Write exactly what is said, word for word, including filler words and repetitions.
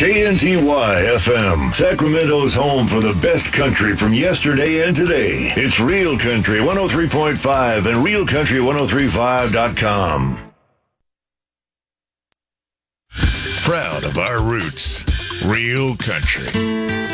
K N T Y F M, Sacramento's home for the best country from yesterday and today. It's Real Country one oh three point five and real country ten thirty-five dot com. Proud of our roots. Real Country.